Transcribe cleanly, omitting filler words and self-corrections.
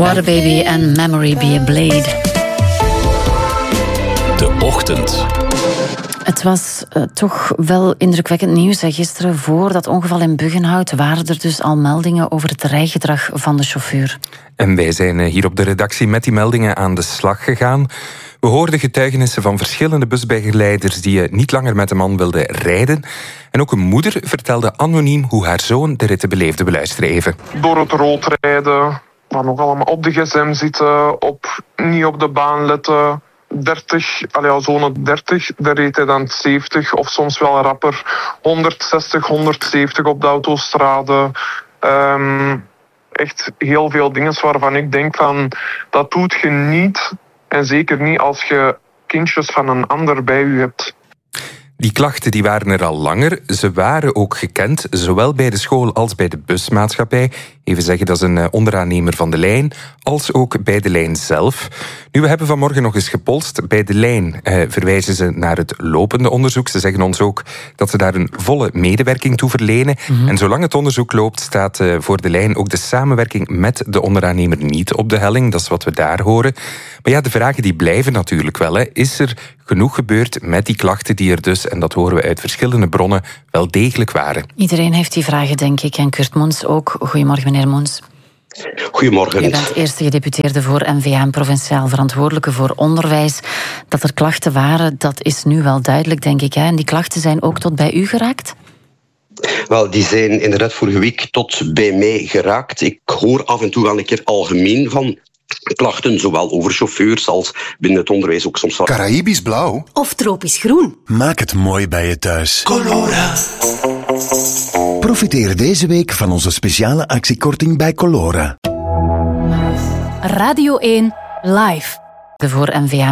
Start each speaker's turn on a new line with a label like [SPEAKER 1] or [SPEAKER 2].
[SPEAKER 1] Waterbaby en Memory Be a Blade.
[SPEAKER 2] De Ochtend.
[SPEAKER 1] Het was toch wel indrukwekkend nieuws. Gisteren, voor dat ongeval in Buggenhout, waren er dus al meldingen over het rijgedrag van de chauffeur.
[SPEAKER 3] En wij zijn hier op de redactie met die meldingen aan de slag gegaan. We hoorden getuigenissen van verschillende busbegeleiders die niet langer met de man wilden rijden. En ook een moeder vertelde anoniem hoe haar zoon de ritten beleefde. We luisteren even.
[SPEAKER 4] Door het rood rijden, maar nog allemaal op de gsm zitten, niet op de baan letten. 30, zone 30, daar reed hij dan 70 of soms wel rapper. 160, 170 op de autostrade. Echt heel veel dingen waarvan ik denk van, dat doet je niet. En zeker niet als je kindjes van een ander bij je hebt.
[SPEAKER 3] Die klachten die waren er al langer. Ze waren ook gekend, zowel bij de school als bij de busmaatschappij. Even zeggen, dat is een onderaannemer van de lijn, als ook bij de lijn zelf. Nu, we hebben vanmorgen nog eens gepolst. Bij de lijn verwijzen ze naar het lopende onderzoek. Ze zeggen ons ook dat ze daar een volle medewerking toe verlenen. En zolang het onderzoek loopt, staat voor de lijn ook de samenwerking met de onderaannemer niet op de helling. Dat is wat we daar horen. Maar ja, de vragen die blijven natuurlijk wel. Is er genoeg gebeurd met die klachten die er dus, en dat horen we uit verschillende bronnen, wel degelijk waren?
[SPEAKER 1] Iedereen heeft die vragen, denk ik. En Kurt Moens ook. Goedemorgen, meneer Moens.
[SPEAKER 5] Goedemorgen.
[SPEAKER 1] U bent eerste gedeputeerde voor N-VA en provinciaal verantwoordelijke voor onderwijs. Dat er klachten waren, dat is nu wel duidelijk, denk ik. En die klachten zijn ook tot bij u geraakt?
[SPEAKER 5] Wel, die zijn inderdaad vorige week tot bij mij geraakt. Ik hoor af en toe wel een keer algemeen van klachten, zowel over chauffeurs als binnen het onderwijs ook soms.
[SPEAKER 6] Caraïbisch blauw?
[SPEAKER 7] Of tropisch groen?
[SPEAKER 6] Maak het mooi bij je thuis.
[SPEAKER 7] Colora.
[SPEAKER 6] Profiteer deze week van onze speciale actiekorting bij Colora.
[SPEAKER 7] Radio 1 Live.
[SPEAKER 1] Voor N-VA